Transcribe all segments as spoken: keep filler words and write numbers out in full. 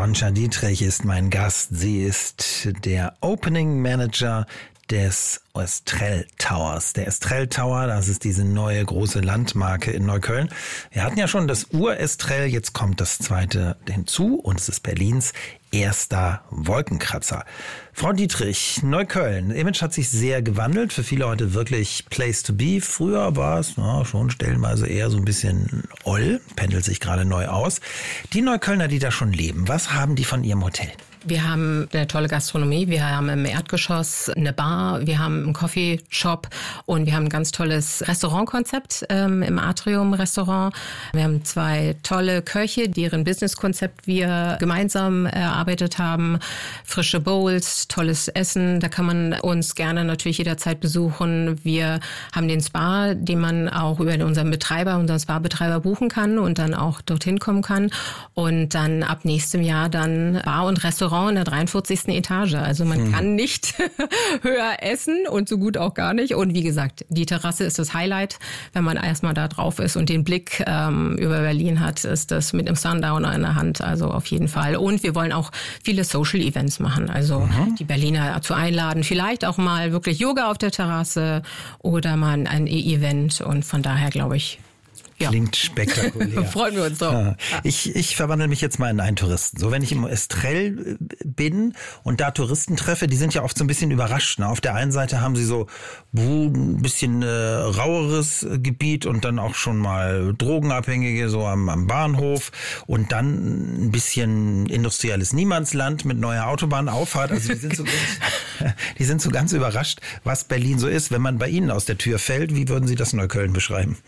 Gonca Dietrich ist mein Gast. Sie ist der Opening Manager des Estrell Towers. Der Estrell Tower, das ist diese neue große Landmarke in Neukölln. Wir hatten ja schon das Ur-Estrell, jetzt kommt das zweite hinzu und es ist Berlins erster Wolkenkratzer. Frau Dietrich, Neukölln, Image hat sich sehr gewandelt, für viele heute wirklich Place to be. Früher war es na, schon stellenweise eher so ein bisschen oll, pendelt sich gerade neu aus. Die Neuköllner, die da schon leben, was haben die von ihrem Hotel? Wir haben eine tolle Gastronomie, wir haben im Erdgeschoss eine Bar, wir haben einen Coffeeshop und wir haben ein ganz tolles Restaurantkonzept ähm, im Atrium-Restaurant. Wir haben zwei tolle Köche, deren Businesskonzept wir gemeinsam erarbeitet haben. Frische Bowls, tolles Essen, da kann man uns gerne natürlich jederzeit besuchen. Wir haben den Spa, den man auch über unseren Betreiber, unseren Spa-Betreiber buchen kann und dann auch dorthin kommen kann. Und dann ab nächstem Jahr dann Bar und Restaurant in der dreiundvierzigsten Etage. Also man hm. kann nicht höher essen und so gut auch gar nicht. Und wie gesagt, die Terrasse ist das Highlight. Wenn man erstmal da drauf ist und den Blick ähm, über Berlin hat, ist das mit dem Sundowner in der Hand. Also auf jeden Fall. Und wir wollen auch viele Social Events machen. Also mhm. die Berliner dazu einladen. Vielleicht auch mal wirklich Yoga auf der Terrasse oder mal ein E-Event. Und von daher glaube ich, ja. Klingt spektakulär. Freuen wir uns drauf. Ja. Ich, ich verwandle mich jetzt mal in einen Touristen. So, wenn ich im Estrell bin und da Touristen treffe, die sind ja oft so ein bisschen überrascht. Ne? Auf der einen Seite haben sie so ein bisschen äh, raueres Gebiet und dann auch schon mal Drogenabhängige so am, am Bahnhof und dann ein bisschen industrielles Niemandsland mit neuer Autobahnauffahrt. Also die sind, so ganz, die sind so ganz überrascht, was Berlin so ist. Wenn man bei Ihnen aus der Tür fällt, wie würden Sie das Neukölln beschreiben?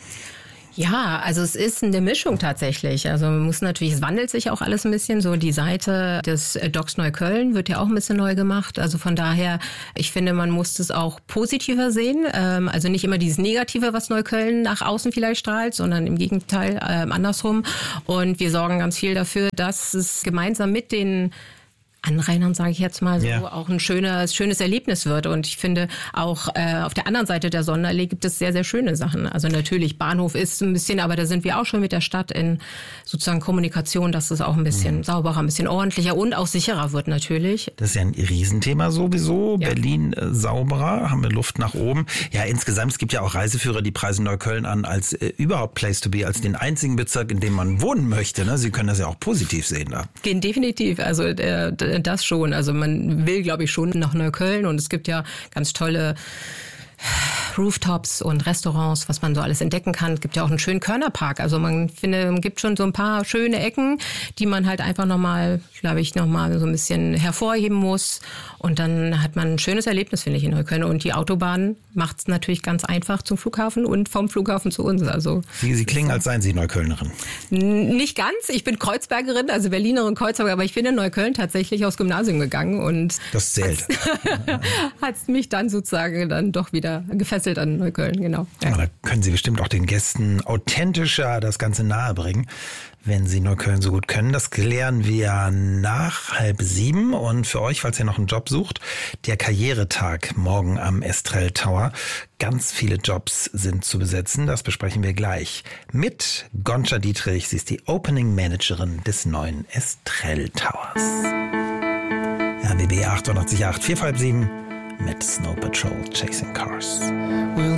Ja, also es ist eine Mischung tatsächlich. Also man muss natürlich, es wandelt sich auch alles ein bisschen. So die Seite des Docks Neukölln wird ja auch ein bisschen neu gemacht. Also von daher, ich finde, man muss es auch positiver sehen. Also nicht immer dieses Negative, was Neukölln nach außen vielleicht strahlt, sondern im Gegenteil äh, andersrum. Und wir sorgen ganz viel dafür, dass es gemeinsam mit den Anrainern, sage ich jetzt mal so, yeah. auch ein schönes, schönes Erlebnis wird. Und ich finde auch äh, auf der anderen Seite der Sonderallee gibt es sehr, sehr schöne Sachen. Also natürlich, Bahnhof ist ein bisschen, aber da sind wir auch schon mit der Stadt in sozusagen Kommunikation, dass es auch ein bisschen mhm. sauberer, ein bisschen ordentlicher und auch sicherer wird natürlich. Das ist ja ein Riesenthema sowieso. Ja. Berlin äh, sauberer, haben wir Luft nach oben. Ja, insgesamt, es gibt ja auch Reiseführer, die preisen Neukölln an als äh, überhaupt Place to be, als den einzigen Bezirk, in dem man wohnen möchte. Ne? Sie können das ja auch positiv sehen da. Gehen definitiv, also äh, das schon. Also man will, glaube ich, schon nach Neukölln und es gibt ja ganz tolle Rooftops und Restaurants, was man so alles entdecken kann. Es gibt ja auch einen schönen Körnerpark. Also man finde, es gibt schon so ein paar schöne Ecken, die man halt einfach nochmal, glaube ich, nochmal so ein bisschen hervorheben muss. Und dann hat man ein schönes Erlebnis, finde ich, in Neukölln. Und die Autobahn macht es natürlich ganz einfach zum Flughafen und vom Flughafen zu uns. Also Sie, Sie klingen, als seien Sie Neuköllnerin. Nicht ganz. Ich bin Kreuzbergerin, also Berlinerin, Kreuzberger, aber ich bin in Neukölln tatsächlich aufs Gymnasium gegangen. Und das zählt. Hat es mich dann sozusagen dann doch wieder gefesselt an Neukölln, genau. Ja. Da können Sie bestimmt auch den Gästen authentischer das Ganze nahebringen, wenn Sie Neukölln so gut können. Das klären wir nach halb sieben. Und für euch, falls ihr noch einen Job sucht, der Karrieretag morgen am Estrell Tower. Ganz viele Jobs sind zu besetzen. Das besprechen wir gleich mit Gonca Dietrich. Sie ist die Opening Managerin des neuen Estrell Towers. R B B achtundachtzig Komma acht, vier vor halb sieben mit Snow Patrol Chasing Cars.